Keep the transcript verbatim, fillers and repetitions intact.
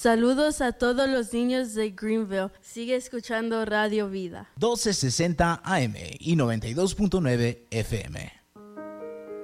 Saludos a todos los niños de Greenville. Sigue escuchando Radio Vida. doce sesenta A M y noventa y dos punto nueve F M.